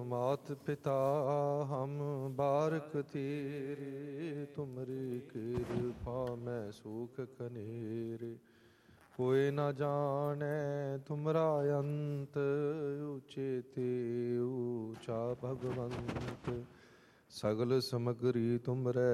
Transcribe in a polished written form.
मात पिता हम बारक तेरे, तुमरी कृपा में सुख कनेरे। कोई न जाने तुमरा अंत, ऊँचे ते ऊँचा भगवंत। सगल समगरी तुमरे